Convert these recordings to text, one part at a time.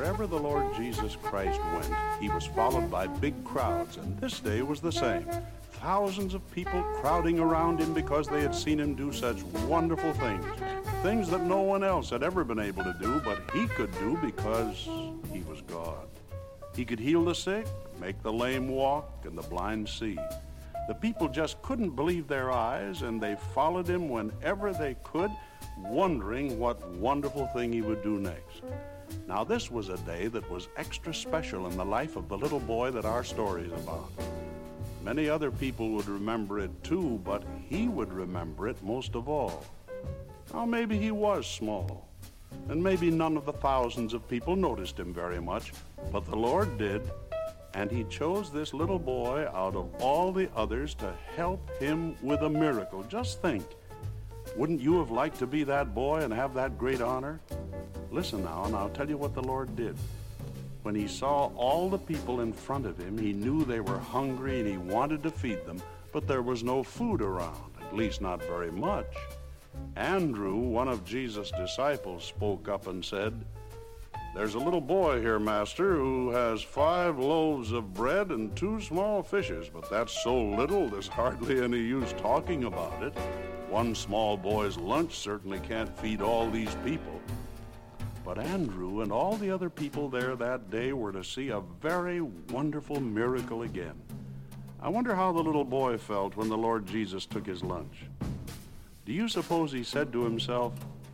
wherever the Lord Jesus Christ went, he was followed by big crowds, and this day was the same. Thousands of people crowding around him because they had seen him do such wonderful things that no one else had ever been able to do, but he could do because he was God. He could heal the sick, make the lame walk, and the blind see. The people just couldn't believe their eyes, and they followed him whenever they could, wondering what wonderful thing he would do next. Now, this was a day that was extra special in the life of the little boy that our story is about. Many other people would remember it too, but he would remember it most of all. Now, maybe he was small, and maybe none of the thousands of people noticed him very much, but the Lord did, and he chose this little boy out of all the others to help him with a miracle. Just think, wouldn't you have liked to be that boy and have that great honor? Listen now, and I'll tell you what the Lord did. When he saw all the people in front of him, he knew they were hungry and he wanted to feed them, but there was no food around, at least not very much. Andrew, one of Jesus' disciples, spoke up and said, "There's a little boy here, Master, who has 5 loaves of bread and 2 small fishes, but that's so little there's hardly any use talking about it. One small boy's lunch certainly can't feed all these people." But Andrew and all the other people there that day were to see a very wonderful miracle again. I wonder how the little boy felt when the Lord Jesus took his lunch. Do you suppose he said to himself,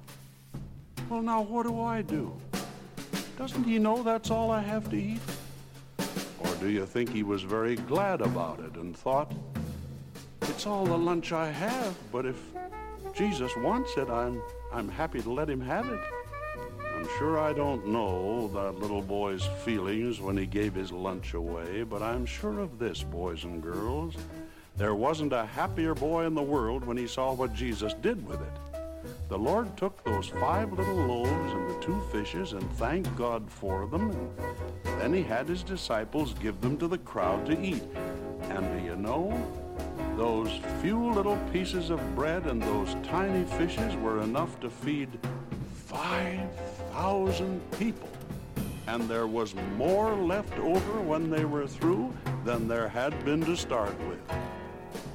"Well, now what do I do? Doesn't he know that's all I have to eat?" Or do you think he was very glad about it and thought, "It's all the lunch I have, but if Jesus wants it, I'm happy to let him have it"? I'm sure I don't know that little boy's feelings when he gave his lunch away, but I'm sure of this, boys and girls. There wasn't a happier boy in the world when he saw what Jesus did with it. The Lord took those 5 little loaves and the 2 fishes and thanked God for them, and then he had his disciples give them to the crowd to eat. And do you know, those few little pieces of bread and those tiny fishes were enough to feed 5,000 people. And there was more left over when they were through than there had been to start with.